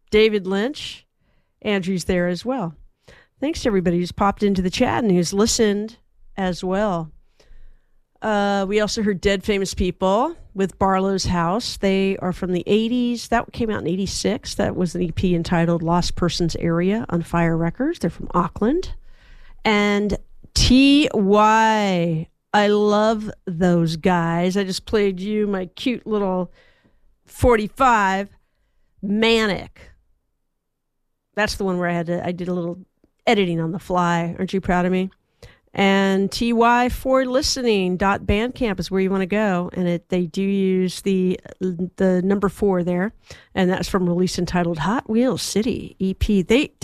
David Lynch. Andrew's there as well. Thanks to everybody who's popped into the chat and who's listened as well. We also heard Dead Famous People with Barlow's House. They are from the 80s. That came out in 86. That was an EP entitled Lost Persons Area on Fire Records. They're from Auckland. And T.Y. I love those guys. I just played you my cute little 45 Manic. That's the one where I did a little editing on the fly. Aren't you proud of me? And TY for listening .bandcamp is where you want to go, and they do use the number 4 there, and that's from release entitled Hot Wheels City EP.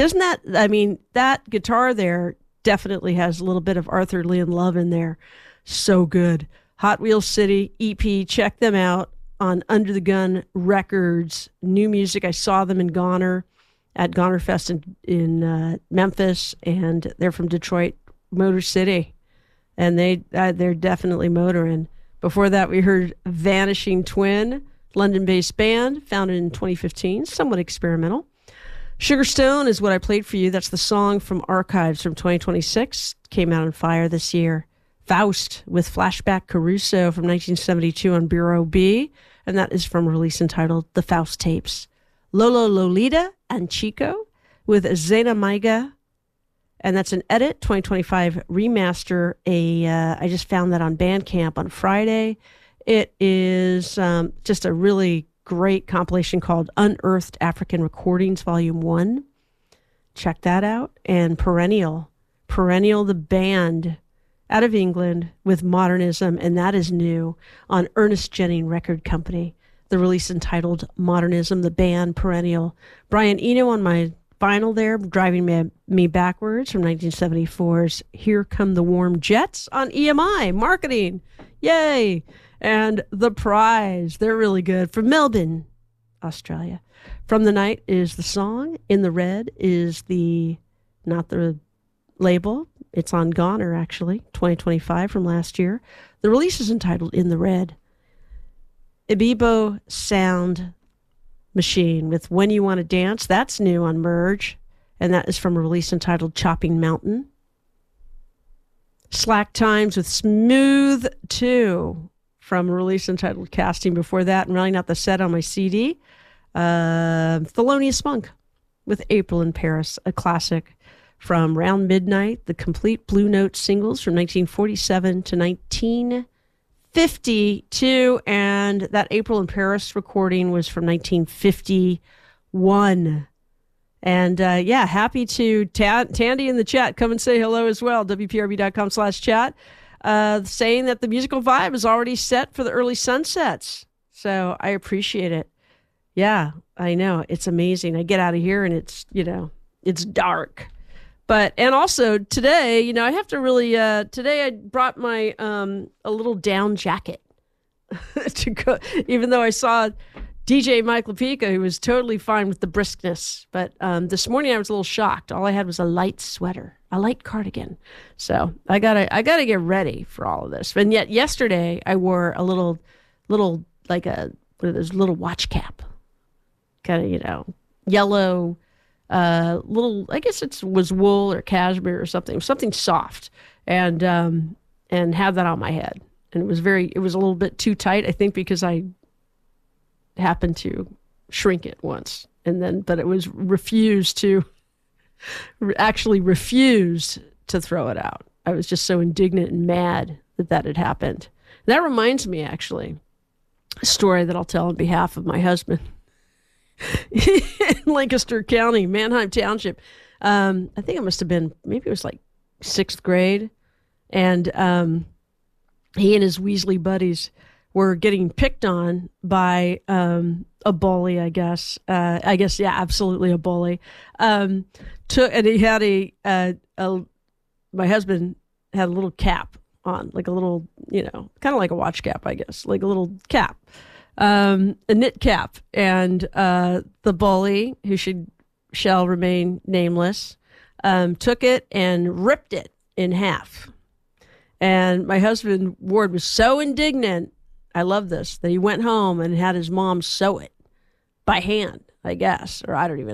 That guitar there definitely has a little bit of Arthur Lee and Love in there. So good. Hot Wheels City EP. Check them out on Under the Gun Records. New music. I saw them in Goner at Goner Fest in Memphis, and they're from Detroit, Motor City, and they're definitely motoring. Before that, we heard Vanishing Twin, London-based band, founded in 2015, somewhat experimental. Sugarstone is what I played for you. That's the song from Archives from 2026, came out on Fire this year. Faust with Flashback Caruso from 1972 on Bureau B, and that is from a release entitled The Faust Tapes. Lolo Lolita and Chico with Zena Maiga, and that's an edit 2025 remaster. I just found that on Bandcamp on Friday. It is just a really great compilation called Unearthed African Recordings Volume 1. Check that out. And Perennial the band out of England with Modernism, and that is new on Ernest Jennings Record Company. The release entitled Modernism, the band Perennial. Brian Eno on my vinyl there, driving me backwards from 1974's Here Come the Warm Jets on EMI Marketing. Yay! And The Prize, they're really good, from Melbourne, Australia. From the Night is the song. In the Red is not the label. It's on Goner, actually, 2025 from last year. The release is entitled In the Red. Ibibo Sound Machine with When You Want to Dance. That's new on Merge, and that is from a release entitled Chopping Mountain. Slack Times with Smooth 2 from a release entitled Casting before that, and rounding out the set on my CD, Thelonious Monk with April in Paris, a classic from Round Midnight, the complete Blue Note singles from 1947 to 1952, and that April in Paris recording was from 1951. And happy to Tandy in the chat. Come and say hello as well. WPRB.com/chat. Saying that the musical vibe is already set for the early sunsets. So I appreciate it. Yeah, I know. It's amazing. I get out of here and it's dark. And also today, I have to really, today I brought my, a little down jacket to go, even though I saw DJ Mike LaPica, who was totally fine with the briskness. But this morning I was a little shocked. All I had was a light sweater, a light cardigan. So I gotta get ready for all of this. And yet yesterday I wore a little like one of those little watch cap, kind of, yellow, little, I guess it was wool or cashmere or something soft, and had that on my head. And it was a little bit too tight, I think, because I happened to shrink it once, but it was refused to throw it out. I was just so indignant and mad that had happened. That reminds me, actually, a story that I'll tell on behalf of my husband. In Lancaster County, Manheim Township. I think it must have been, maybe it was like 6th grade. And he and his Weasley buddies were getting picked on by a bully, I guess. Yeah, absolutely a bully. And he had my husband had a little cap on, like a little, kind of like a watch cap, I guess, like a little cap. A knit cap, and the bully, who shall remain nameless, took it and ripped it in half. And my husband, Ward, was so indignant, I love this, that he went home and had his mom sew it by hand, I guess, or I don't even